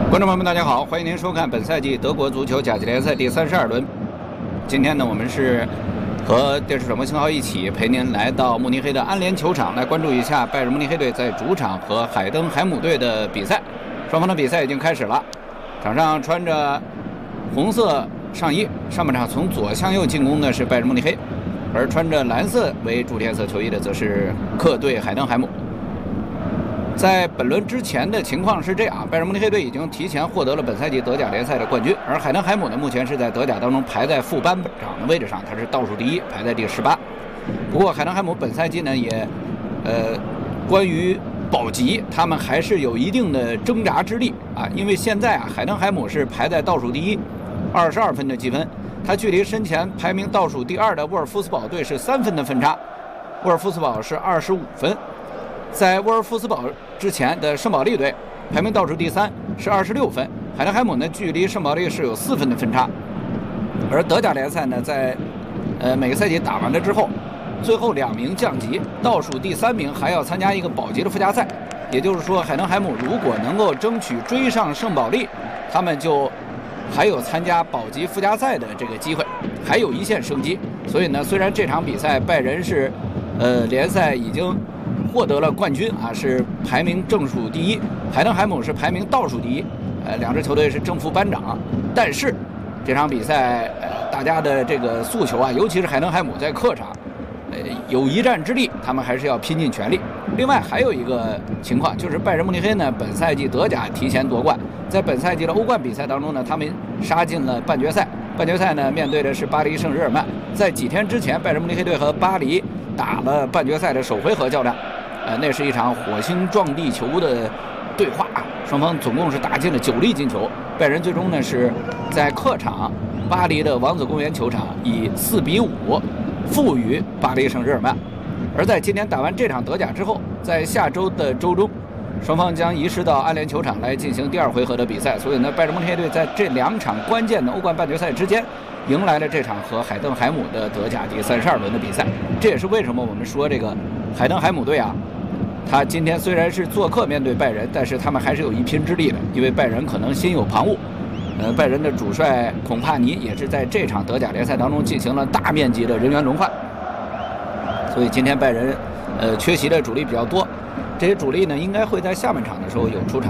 观众朋友们，大家好，欢迎您收看本赛季德国足球甲级联赛第32轮。今天呢，我们是和电视转播信号一起陪您来到慕尼黑的安联球场，来关注一下拜仁慕尼黑队在主场和海登海姆队的比赛。双方的比赛已经开始了，场上穿着红色上衣，上半场从左向右进攻的是拜仁慕尼黑，而穿着蓝色为主体颜色球衣的则是客队海登海姆。在本轮之前的情况是这样，拜仁慕尼黑队已经提前获得了本赛季德甲联赛的冠军，而海登海姆呢，目前是在德甲当中排在副班长的位置上，他是倒数第一，排在第18。不过海登海姆本赛季呢，也关于保级，他们还是有一定的挣扎之力啊，因为现在啊，海登海姆是排在倒数第一，22分的积分，他距离身前排名倒数第2的沃尔夫斯堡队是3分的分差，沃尔夫斯堡是25分。在沃尔夫斯堡之前的圣保利队排名倒数第3，是26分。海登海姆呢，距离圣保利是有4分的分差。而德甲联赛呢，在每个赛季打完了之后，最后2名降级，倒数第3名还要参加一个保级的附加赛。也就是说，海登海姆如果能够争取追上圣保利，他们就还有参加保级附加赛的这个机会，还有一线生机。所以呢，虽然这场比赛拜仁是联赛已经获得了冠军啊，是排名正数第一，海登海姆是排名倒数第一，两支球队是正副班长。但是这场比赛，大家的这个诉求啊，尤其是海登海姆在客场，有一战之力，他们还是要拼尽全力。另外还有一个情况就是拜仁慕尼黑呢，本赛季德甲提前夺冠，在本赛季的欧冠比赛当中呢，他们杀进了半决赛。半决赛呢，面对的是巴黎圣日耳曼。在几天之前，拜仁慕尼黑队和巴黎打了半决赛的首回合较量。那是一场火星撞地球的对话，双方总共是打进了9粒进球。拜仁最终呢是在客场巴黎的王子公园球场以4-5负于巴黎圣日耳曼。而在今天打完这场德甲之后，在下周的周中，双方将移师到安联球场来进行第2回合的比赛。所以呢，拜仁慕尼黑队在这2场关键的欧冠半决赛之间，迎来了这场和海登海姆的德甲第32轮的比赛。这也是为什么我们说这个海登海姆队啊，他今天虽然是做客面对拜仁，但是他们还是有一拼之力的，因为拜仁可能心有旁骛。拜仁的主帅孔帕尼也是在这场德甲联赛当中进行了大面积的人员轮换，所以今天拜仁缺席的主力比较多，这些主力呢应该会在下半场的时候有出场。